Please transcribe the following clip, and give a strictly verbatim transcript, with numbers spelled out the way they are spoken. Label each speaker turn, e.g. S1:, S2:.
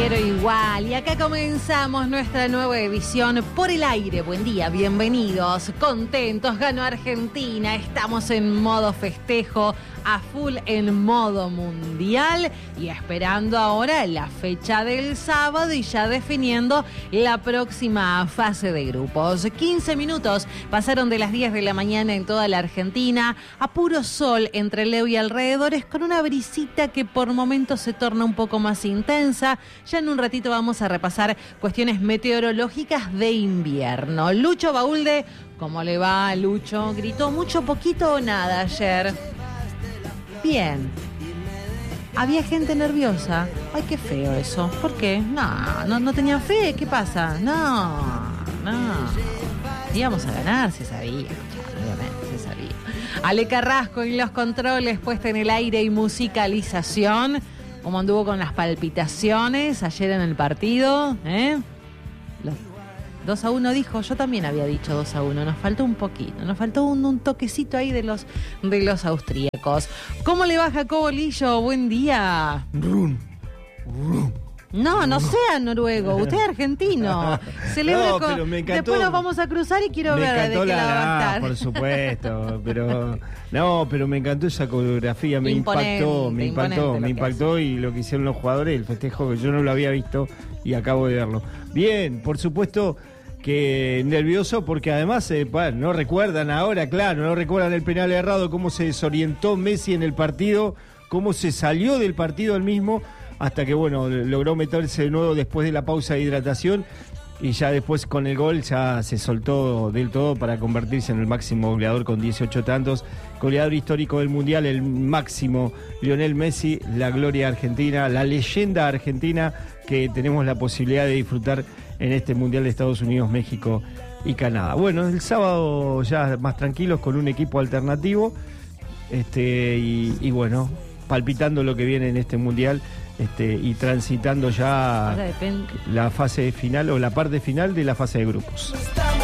S1: Pero igual, y acá comenzamos nuestra nueva edición por el aire. Buen día, bienvenidos, contentos, ganó Argentina, estamos en modo festejo, a full en modo mundial y esperando ahora la fecha del sábado y ya definiendo la próxima fase de grupos. quince minutos pasaron de las diez de la mañana en toda la Argentina, a puro sol entre Leo y alrededores, con una brisita que por momentos se torna un poco más intensa. Ya en un ratito vamos a repasar cuestiones meteorológicas de invierno. Lucho Baulde, ¿cómo le va, Lucho? ¿Gritó mucho, poquito o nada ayer? Bien. Había gente nerviosa. Ay, qué feo eso. ¿Por qué? No, no, no tenían fe. ¿Qué pasa? No, no. Íbamos a ganar, se sabía. Obviamente, se sabía. Ale Carrasco en los controles, puesta en el aire y musicalización. ¿Cómo anduvo con las palpitaciones ayer en el partido? ¿Eh? Los dos a uno dijo, yo también había dicho dos a uno, nos faltó un poquito, nos faltó un, un toquecito ahí de los, de los austríacos. ¿Cómo le va, Jacobo Lillo? Buen día.
S2: Brum, brum.
S1: No, no sea noruego, usted es argentino. Celebra
S2: No,
S1: con...
S2: pero me encantó.
S1: Después nos vamos a cruzar y quiero
S2: Me
S1: ver de
S2: encantó
S1: qué
S2: la,
S1: la va a
S2: ah,
S1: estar.
S2: por supuesto, pero no, pero me encantó esa coreografía, me
S1: Imponente,
S2: impactó, me impactó,
S1: imponente
S2: me
S1: lo
S2: impactó y lo que hicieron los jugadores, el festejo que yo no lo había visto y acabo de verlo. Bien, por supuesto que nervioso porque además eh, bueno, no recuerdan ahora, claro, no recuerdan el penal errado, cómo se desorientó Messi en el partido, cómo se salió del partido él mismo, hasta que bueno, logró meterse de nuevo después de la pausa de hidratación y ya después con el gol ya se soltó del todo para convertirse en el máximo goleador con dieciocho tantos, goleador histórico del Mundial, el máximo Lionel Messi, la gloria argentina, la leyenda argentina que tenemos la posibilidad de disfrutar en este Mundial de Estados Unidos, México y Canadá. Bueno, el sábado ya más tranquilos con un equipo alternativo este y, y bueno, palpitando lo que viene en este Mundial este y transitando ya la fase final o la parte final de la fase de grupos.